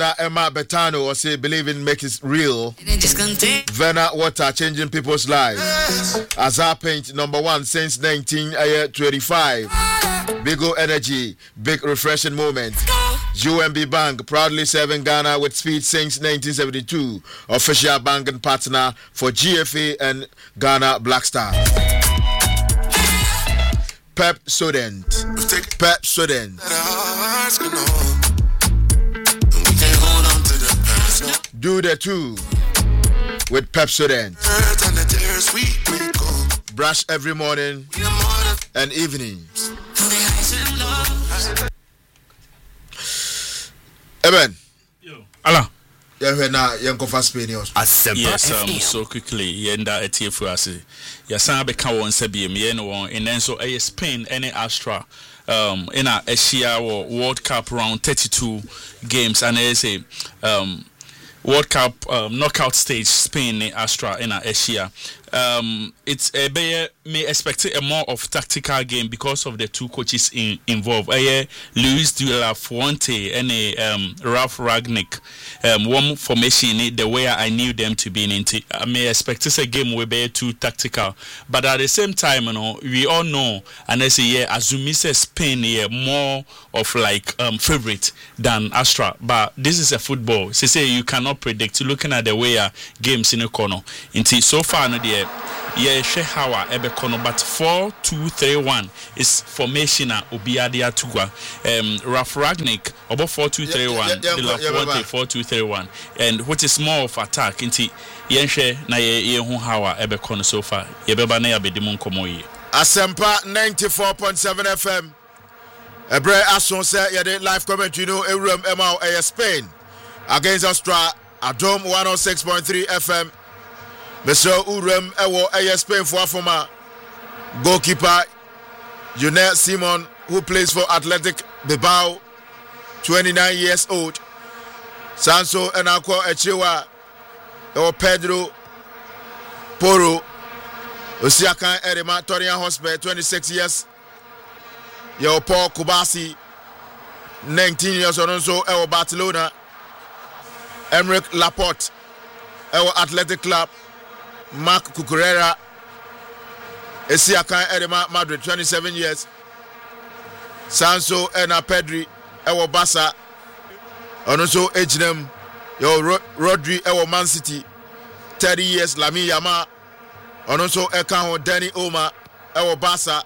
Emma Betano or say believe in make it real. Verna Water changing people's lives. Azar Paint #1 since 1925. Bigo Energy, big refreshing moment. UMB Bank proudly serving Ghana with speed since 1972. Official banking partner for GFA and Ghana Black Star. Pep Sodent. Do the two with Pepsodent. Brush every morning and evening. Eben. Allah. Yes, so quickly, yenda etifu asi. Yasan beka won sebiem ye no won and then so Spain any Astra in a Asia World Cup round 32 games and I say World Cup knockout stage Spain Astra in Asia. It's a may expect a more of tactical game because of the two coaches involved. Luis de la Fuente and Ralph Ragnick. One formation the way I knew them to be in. I may expect this a game will be too tactical, but at the same time, we all know and I say Azumi says Spain more of like favorite than Astra. But this is a football. So say you cannot predict. Looking at the way games in the corner. So far, no dear. Shehawa Ebekono, but 4-2-3-1 is formation Obiadia Tugwa. Ralph Ragnick about 4-2-3-1, De La Fuente 4-2-3-1, and what is more of attack into Yenshe na Hawa Ebekono so far. Yebeba na Yabedimon Komoye. Asempa 94.7 FM. Ebre Ason said yade live commentary Eurum Emma Spain against Australia. Adom 106.3 FM. Mr. Urem Ewo Spain for former goalkeeper Junel Simon, who plays for Athletic Bilbao, 29 years old. Sanso Enako Echiwa Ewo Pedro Poro Osiakan Erima Torian Hospital, 26 years. Yo Paul Kubasi, 19 years old, also Ewo Barcelona. Emerick Laporte Ewo Athletic Club. Mark Cucurella, Esiakan Erima Madrid, 27 years. Sanso Ena Pedri, Ewo Barca. And also H&M, Rodri, Ewo Man City, 30 years. Lami Yama. And also Ekanho Danny Oma, Ewo Barca.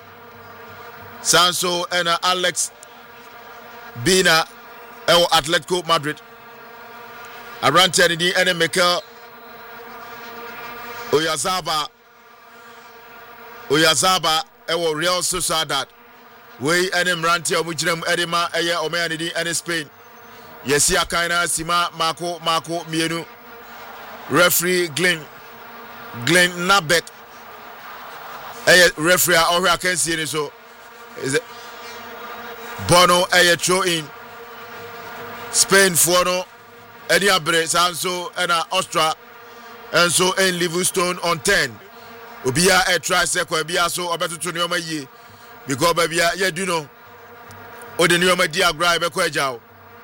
Sanso Ena Alex Bina, Ewo Atletico Madrid. Arante Nidi Ene Mikel Oyazaba ewo Real Sociedad we enem ranti omujirem edema eye omeanidi ene Spain yesi akaina sima Marco mienu referee Glenn Nabet eye referee ohwe akansie ni so is it Bono eye throw in Spain for no eni abre sanso ena Austria. And so in Livingston on 10. Obia a try sekwa bia so obeto to nyoma yi because baby ya do know o de nyoma di agra be kwa jaw.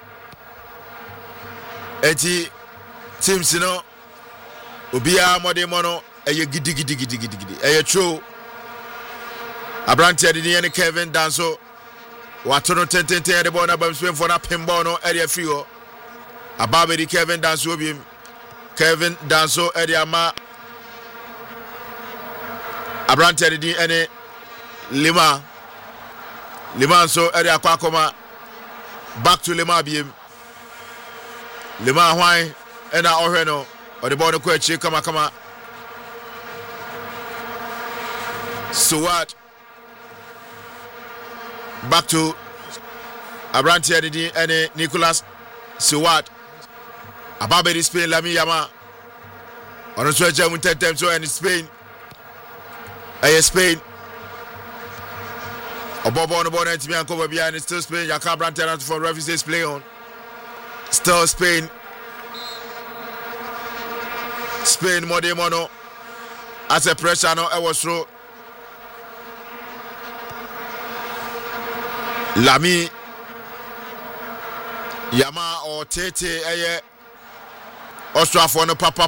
Enti teams no obia modemo no eye gidi eye true. Abrante de ne Kevin Danso watono 10 de bona bam swim for na pimbo no area free ho. Ababedi Kevin Danso obim Kevin Danso Ediama Abrante di ene Lima so Edia Kwakoma back to Lima biem Lima Hwai ena ohweno or the ball no kwechi kama so what back to Abrante di ene Nicholas Seward Ababedi Spain Lami Yama on so German 10 times so in Spain Spain Obobo on the ball and me and cover behind still Spain Yaka Brantana for referees play on still Spain Modemono as a pressure no I was through Lami Yama or Tete Austria for no papa.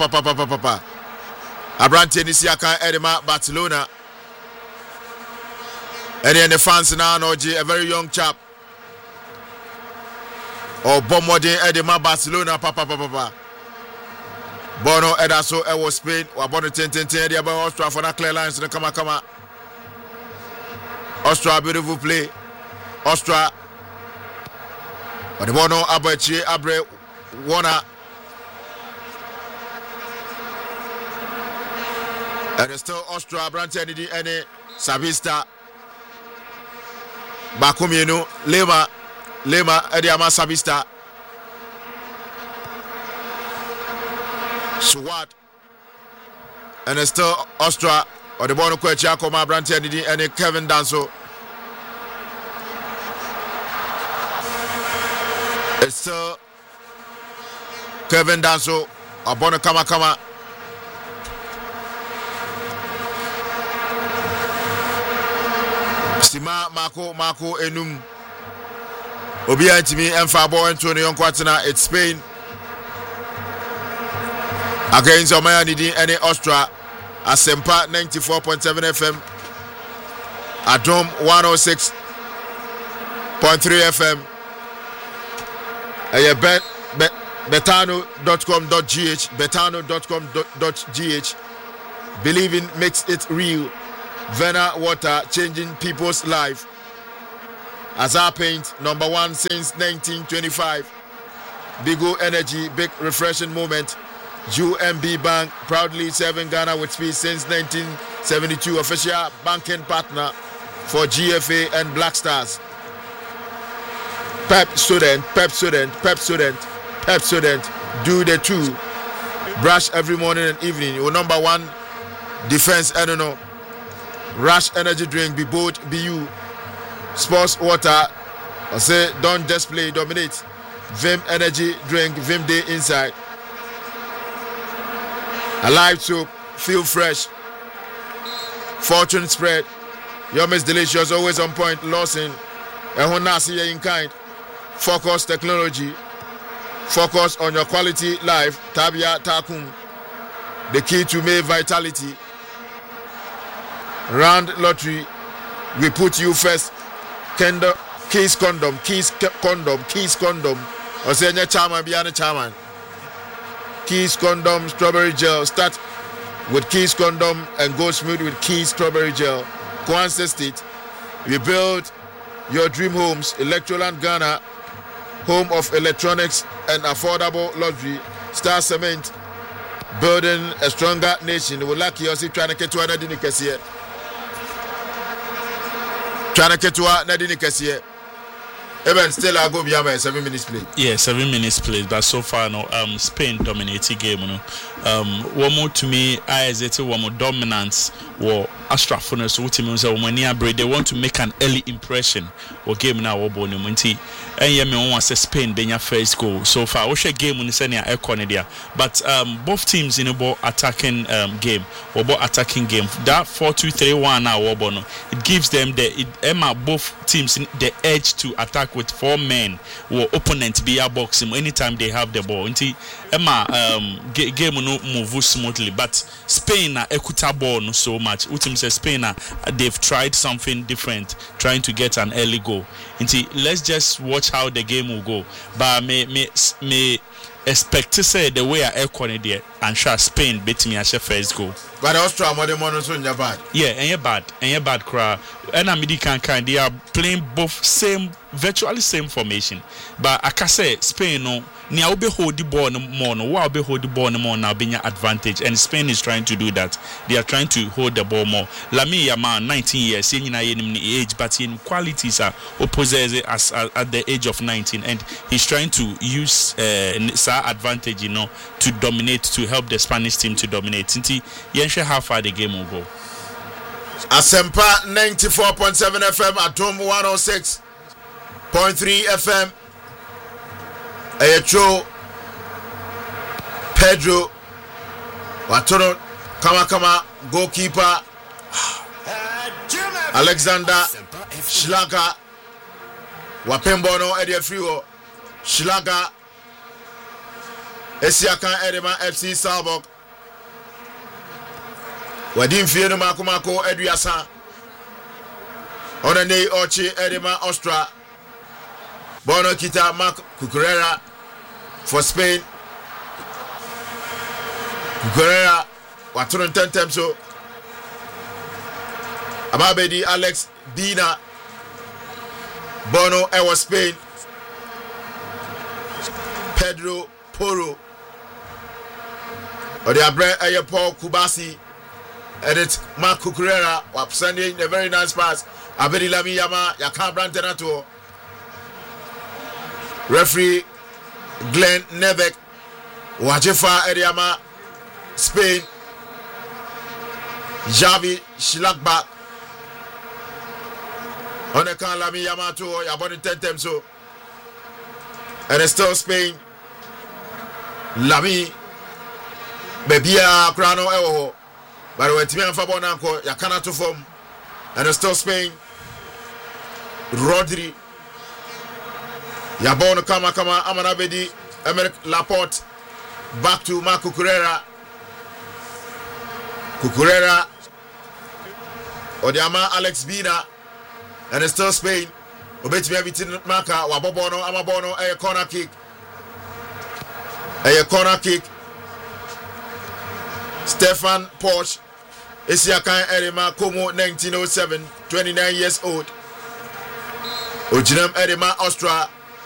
Abrante Nisiaka Edema Barcelona. And then the fans now know a very young chap. Or Bomode Edema Barcelona papa. Bono Edaso Ewo Spain. Wabono 10 the about Austria for clear lines in kama. Austria beautiful play. Austria. But the Bono Abachi Abre Wana. And it's still Austria Brante any Sabista. Bakumino Lema Ediama Sabista. Swat. And it's still Austria or the Bono Quechako Brante any Kevin Danso. It's still Kevin Danso or Bono Kama. Sima Marco Enum Obi Antimi Enfabo Antonio Quatina. It's Spain against Omayanidi and Austria. Asempa 94.7 FM, Adom 106.3 FM. Betano.com.gh. Believing makes it real. Vena water changing people's life. Azar Paint, number 1 since 1925. Bigo Energy, big refreshing moment. UMB Bank, proudly serving Ghana with speed since 1972. Official banking partner for GFA and Black Stars. Pep student. Do the two. Brush every morning and evening. Your number 1 defense, I don't know. Rush energy drink, be bold, be you. Sports water, I say don't just play, dominate. Vim energy drink, Vim Day inside. Alive soup, feel fresh. Fortune spread. Yum is delicious, always on point. Lawson, Ehonasi in kind. Focus technology. Focus on your quality life. Tabia Takum. The key to make vitality. Round lottery, we put you first. Keys condom. Or say your chairman beyond the chairman. Keys condom, strawberry gel. Start with Keys condom and go smooth with Keys strawberry gel. Kwanzaa State, we build your dream homes. Electroland Ghana, home of electronics and affordable luxury. Star Cement, building a stronger nation. We like you see trying to get to another here. Trying to get to Nadine Cassia. Even still, I go beyond 7 minutes play. Yeah, 7 minutes play. But so far, no, Spain dominating game. No, one more to me, I said one more dominance. Or Astrafoners, what means they want to make an early impression. Or game now, or Bonumunti. And Yemen wants to Spain being your first goal. So far, we should game on the senior Econodia. But both teams in a ball attacking game or ball attacking game. That 4-2-3-1 now, it gives them both teams the edge to attack with 4 men or opponent be a boxing anytime they have the ball. Until game no move smoothly, but Spain na ekuta ball no so much. Utim says Spain they've tried something different, trying to get an early goal. Until let's just watch how the game will go. But me expect to say the way I equate there and sure Spain beat me as a first goal. But Austria more than one so bad. Yeah, and you're bad crowd. And American kind they are playing both virtually same formation. But I can say Spain no Nia will be hold the ball more, no, will be hold the ball more now being an advantage, and Spain is trying to do that. They are trying to hold the ball more. Lami Yama, 19 years, in age, but in qualities are opposed as at the age of 19, and he's trying to use advantage, to dominate, to help the Spanish team to dominate. Since he how far the game will go. Asempa 94.7 FM, Atom 106.3 FM. Echo Pedro Watono Kama goalkeeper Alexander Schlager Wapembono Edia Frio Schlager Esiakan Edema FC Salzburg Wadim Fieno Mako Eduasa Onane Ochi Edema Austria Bono Kita Marc Cucurella for Spain Cucurella Waturon 10 times so Ababedi Alex Dina Bono Ewa Spain Pedro Porro Odiabre Eye Paul Kubasi Edit Marc Cucurella was sending a very nice pass Abedi Lami Yama Yakan Brantenato Referee Glenn Nevek Wajefa Ediama Spain Javi Schlagbach on the can Lami Yamato Yabon 10 times so and it's still Spain Lami Bebia Crano Ewo but when Timian Fabonanko Yakana to form and it's still Spain Rodri Yabon Kama Amanabedi Emerick Laporte back to Marc Cucurella Odiama Alex Bina and it's still Spain Obetimi Abitin Maka Wabobono Amabono a corner kick Stefan Porsche Esiakan Edema Como 1907 29 years old Ojinam Edema Austria